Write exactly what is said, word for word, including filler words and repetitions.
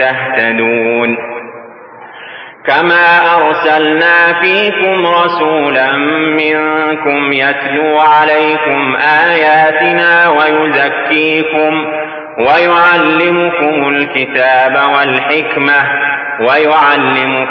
تهتدون كما أرسلنا فيكم رسولا منكم يتلو عليكم آياتنا ويزكيكم ويعلمكم الكتاب والحكمة ويعلمكم